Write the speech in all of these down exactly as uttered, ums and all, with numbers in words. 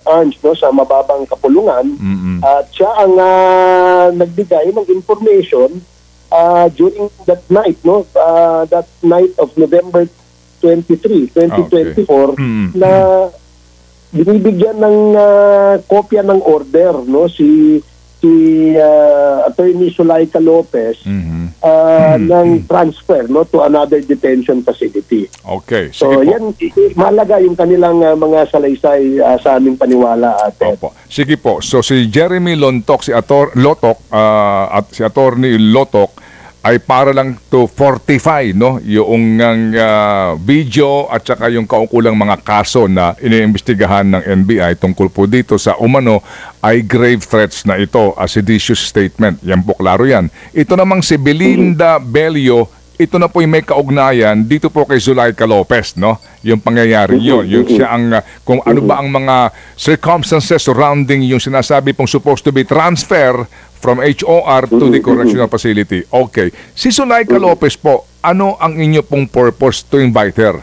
arms, no, sa mababang kapulungan. Mm-mm. At siya ang uh, nagbigay ng information uh, during that night, no, uh, that night of November twenty-third, twenty twenty-four, Okay. Mm-hmm. na binibigyan ng uh, kopya ng order, no, si si uh, Attorney Zulaika Lopez Mm-hmm. uh, ng transfer, no, to another detention facility. Okay. Sige So po. yan, i- i- mahalaga yung kanilang uh, mga salaysay uh, sa aming paniwala, Ate. Opo. Sige po. So si Jeremy Lontok, si Ator Lotok, ah, at si Attorney Lotok ay para lang to fortify, no, yung uh, video at saka yung kaukulang mga kaso na iniimbestigahan ng N B I tungkol po dito sa umano ay grave threats na ito, a seditious statement. Yan po, klaro yan. Ito namang si Belinda Bello, ito na po yung may kaugnayan dito po kay Zulaika Lopez, no? Yung pangyayari yun. Yung siya ang, uh, kung ano ba ang mga circumstances surrounding yung sinasabi pong supposed to be transfer from H O R to the correctional facility. Okay. Si Zulaika Lopez po, ano ang inyo pong purpose to invite her?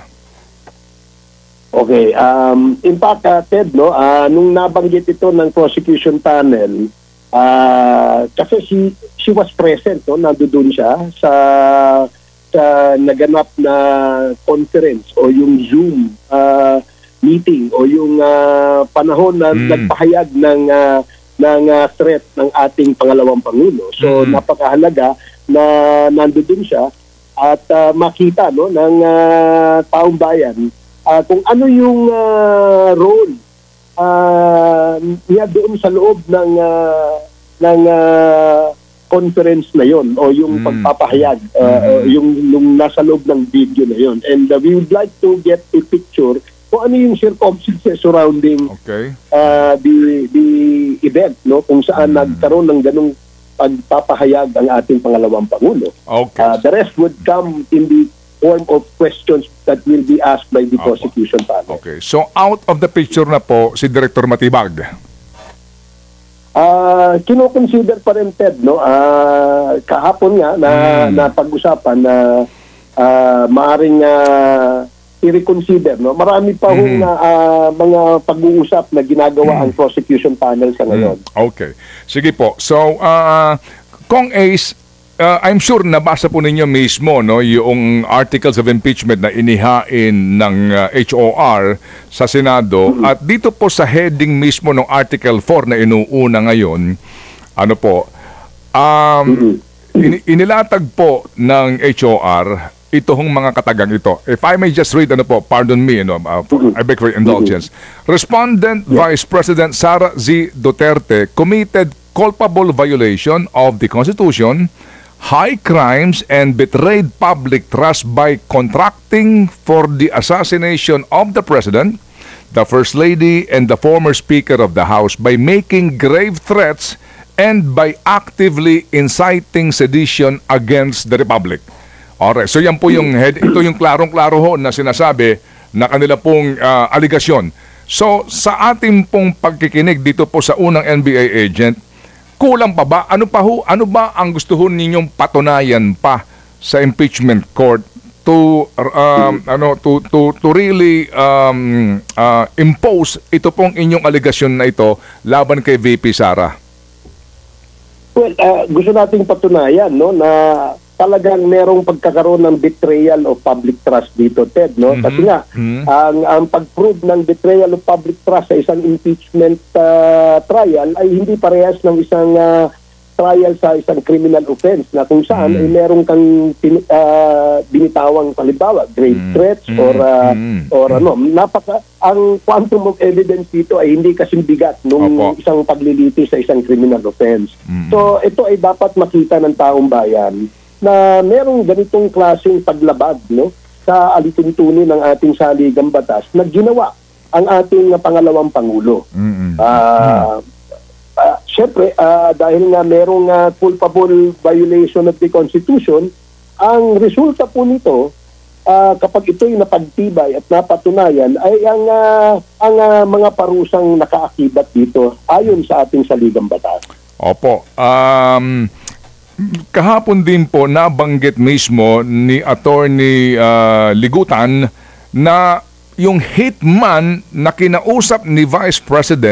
Okay. Um, in fact, uh, Ted, no, uh, nung nabanggit ito ng prosecution panel, uh, kasi she, she was present, no, nandoon siya sa sa naganap na conference o yung Zoom uh, meeting o yung uh, panahon na Mm. nagpahayag ng uh, ng uh, threat ng ating pangalawang pangulo. So Mm. napakahalaga na nandoon siya at uh, makita, no, ng uh, taong bayan uh, kung ano yung uh, role uh, niya doon sa loob ng uh, ng uh, conference na yon o yung Mm. pagpapahayag uh, Mm. yung, yung nasa loob ng video na yon. And uh, we would like to get a picture kung ano yung circumstances surrounding Okay. uh, the the event, no, kung saan Mm. nagkaroon ng ganung pagpapahayag ang ating pangalawang pangulo. Okay. Uh, the rest would come in the form of questions that will be asked by the Opo. prosecution panel. Okay. So out of the picture na po si Director Matibag. Ah, kino-consider pa rin, Ted, no? Ah, kahapon nga na Mm. napag-usapan na ah, maaring uh, i-reconsider, no? Marami pa hong Mm. ah, mga pag-uusap na ginagawa ang prosecution panel sa ngayon. Okay. Sige po. So, uh, Kong Ace, uh, I'm sure nabasa po ninyo mismo, no, yung articles of impeachment na inihain ng uh, H O R sa Senado. At dito po sa heading mismo ng Article four na inuuna ngayon, ano po, um, ini- inilatag po ng H O R itong mga katagang ito. If I may just read, ano po, pardon me, no, uh, I beg for your indulgence. Respondent Vice President Sara Z. Duterte committed culpable violation of the Constitution, high crimes, and betrayed public trust by contracting for the assassination of the President, the First Lady, and the former Speaker of the House by making grave threats and by actively inciting sedition against the Republic. Alright, so yan po yung head, ito yung klarong-klaro ho na sinasabi na kanila pong uh, aligasyon. So sa ating pong pagkikinig dito po sa unang N B I agent, kulang pa ba? Ano pa ho, ano ba ang gusto ho ninyong patunayan pa sa impeachment court to um, ano to to to really um, uh, impose ito pong inyong aligasyon na ito laban kay V P Sara? Well, uh, gusto nating patunayan, no, na talagang merong pagkakaroon ng betrayal of public trust dito, Ted, no? Mhm. Kasi nga, Mhm. ang, ang pag-prove ng betrayal of public trust sa isang impeachment uh, trial ay hindi parehas ng isang uh, trial sa isang criminal offense na kung saan Mhm. ay merong kang tin, uh, binitawang halimbawa, grave Mhm. threats Mhm. or uh, Mhm. or ano, napaka ang quantum of evidence dito ay hindi kasing bigat nung Opo. isang paglilitis sa isang criminal offense. Mhm. So ito ay dapat makita ng taong bayan na merong ganitong klaseng paglabag, no, sa alituntunin ng ating saligang batas na ginawa ang ating pangalawang pangulo. Mhm. Ah, ah, Siyempre, ah, dahil nga merong ah, culpable violation of the Constitution, ang resulta po nito, ah, kapag ito'y napagtibay at napatunayan, ay ang, ah, ang ah, mga parusang nakaakibat dito ayon sa ating saligang batas. Opo. Um, kahapon din po nabanggit mismo ni Attorney uh, Ligutan na yung hitman na kinausap ni Vice President